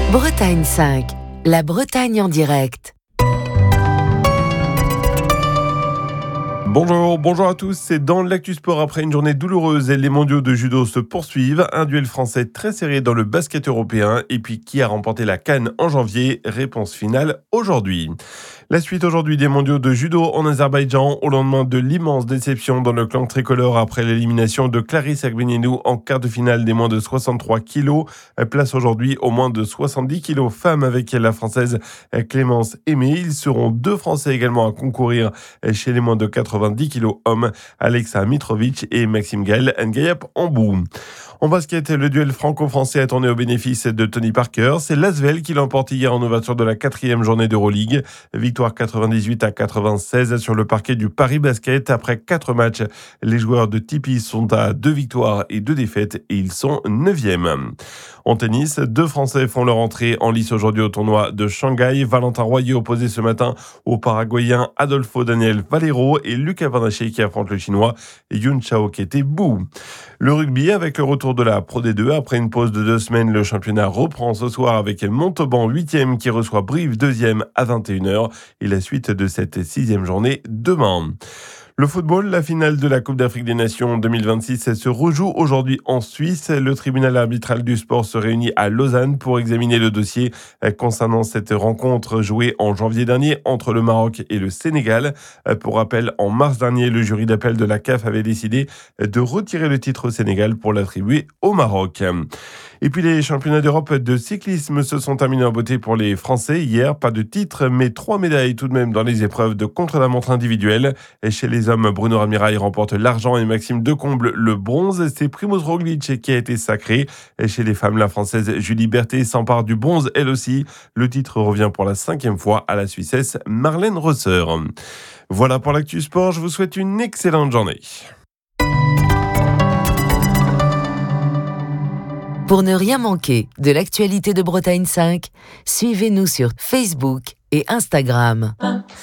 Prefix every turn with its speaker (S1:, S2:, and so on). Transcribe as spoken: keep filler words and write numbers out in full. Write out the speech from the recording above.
S1: Bretagne cinq, la Bretagne en direct.
S2: Bonjour, bonjour à tous, c'est dans l'Actu Sport après une journée douloureuse et les mondiaux de judo se poursuivent. Un duel français très serré dans le basket européen et puis qui a remporté la CAN en janvier? Réponse finale aujourd'hui. La suite aujourd'hui des mondiaux de judo en Azerbaïdjan au lendemain de l'immense déception dans le clan tricolore après l'élimination de Clarisse Agbenienou en quart de finale des moins de soixante-trois kilos. Place aujourd'hui aux moins de soixante-dix kilos femmes avec la française Clémence Aimé. Ils seront deux Français également à concourir chez les moins de quatre-vingt-dix kilos hommes, Alexa Mitrovic et Maxime Gaël Ngayap Ambou. En basket, le duel franco-français a tourné au bénéfice de Tony Parker. C'est l'Asvel qui l'emporte hier en ouverture de la quatrième journée d'Euroleague. Victoire quatre-vingt-dix-huit à quatre-vingt-seize sur le parquet du Paris Basket. Après quatre matchs, les joueurs de Tipeee sont à deux victoires et deux défaites et ils sont neuvième. En tennis, deux Français font leur entrée en lice aujourd'hui au tournoi de Shanghai. Valentin Royer opposé ce matin au Paraguayen Adolfo Daniel Valero et Lucas Bernacchi qui affronte le Chinois Yun Chao Kete-Bou. Le rugby avec le retour de la Pro D deux. Après une pause de deux semaines, le championnat reprend ce soir avec Montauban huitième qui reçoit Brive deuxième à vingt et une heures et la suite de cette sixième journée demain. Le football, la finale de la Coupe d'Afrique des Nations deux mille vingt-six se rejoue aujourd'hui en Suisse. Le tribunal arbitral du sport se réunit à Lausanne pour examiner le dossier concernant cette rencontre jouée en janvier dernier entre le Maroc et le Sénégal. Pour rappel, en mars dernier, le jury d'appel de la C A F avait décidé de retirer le titre au Sénégal pour l'attribuer au Maroc. Et puis les championnats d'Europe de cyclisme se sont terminés en beauté pour les Français. Hier, pas de titre, mais trois médailles tout de même dans les épreuves de contre-la-montre individuelle. Et chez les hommes, Bruno Ramirail remporte l'argent et Maxime Decomble le bronze. C'est Primož Roglič qui a été sacré. Et chez les femmes, la Française Julie Berthet s'empare du bronze elle aussi. Le titre revient pour la cinquième fois à la Suissesse Marlène Rosser. Voilà pour l'Actu Sport. Je vous souhaite une excellente journée.
S1: Pour ne rien manquer de l'actualité de Bretagne cinq, suivez-nous sur Facebook et Instagram.